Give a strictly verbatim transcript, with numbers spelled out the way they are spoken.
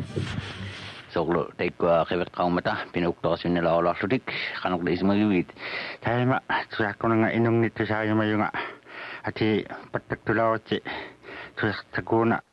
Soklo teikkoa kevet kaumata pinukto sinela ola sudik kanok dei sumagibit. Tayo ma tuyak ko nga inong nito sa yung mayunga ati patak tulaw ci tuyak taguna